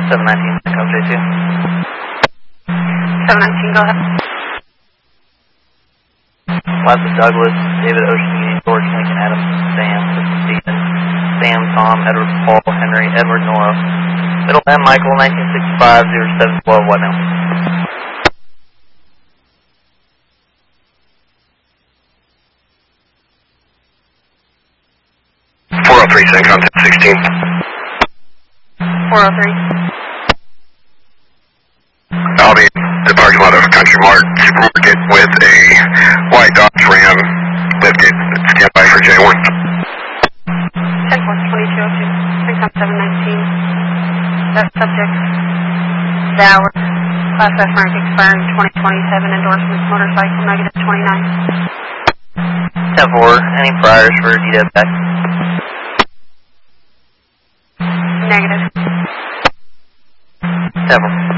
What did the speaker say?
719, Echo J2. 719, go ahead. Plaza Douglas, David Ocean Union, George Lincoln, Adam, Sam, Stephen, Sam, Tom, Edward, Paul, Henry, Edward, Nora. Middle M, Michael, 1965, 0712, what now? Send contact 16. 403. I'll be in the parking lot of Country Mart Supermarket with a white Dodge Ram lifted. Stand by for J1. 10-4, 2202. Send contact 719. That subject, Dower, Class F rank expiring 2027, endorsements, motorcycle, negative 29. 10-4, any priors for DW back? Negative. 7.